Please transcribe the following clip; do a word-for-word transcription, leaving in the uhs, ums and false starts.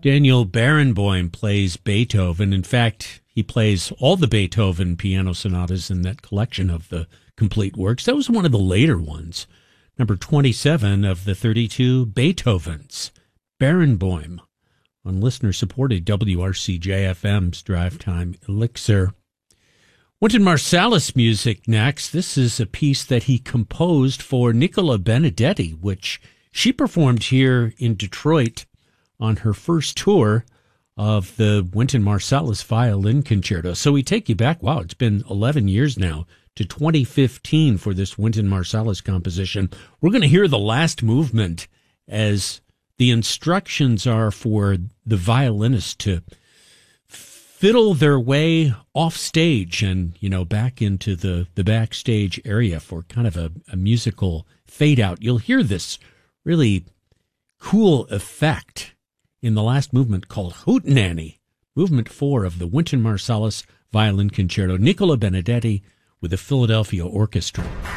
Daniel Barenboim plays Beethoven. In fact, he plays all the Beethoven piano sonatas in that collection of the complete works. That was one of the later ones. Number twenty-seven of the thirty-two Beethovens. Barenboim on listener-supported W R C J F M's Drive Time Elixir. Wynton Marsalis music next. This is a piece that he composed for Nicola Benedetti, which she performed here in Detroit on her first tour of the Wynton Marsalis Violin Concerto. So we take you back, wow, it's been eleven years now, to twenty fifteen for this Wynton Marsalis composition. We're going to hear the last movement as the instructions are for the violinist to fiddle their way off stage and, you know, back into the, the backstage area for kind of a, a musical fade out. You'll hear this really cool effect in the last movement called Hootenanny, movement four of the Wynton Marsalis Violin Concerto. Nicola Benedetti with the Philadelphia Orchestra.